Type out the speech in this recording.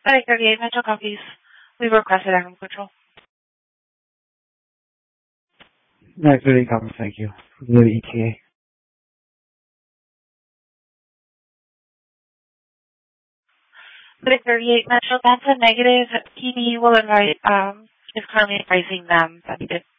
Medic 38 Metro copies. We've requested animal control. Medic 38 copies, thank you. The ETA. Medic 38 Metro, that's a negative. PD will invite, is currently advising them that